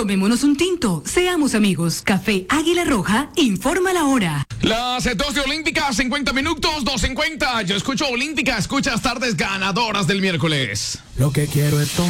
Tomémonos un tinto, seamos amigos. Café Águila Roja, informa la hora. Las 12 Olímpicas, 50 minutos, 2:50. Yo escucho Olímpica, escuchas tardes ganadoras del miércoles. Lo que quiero es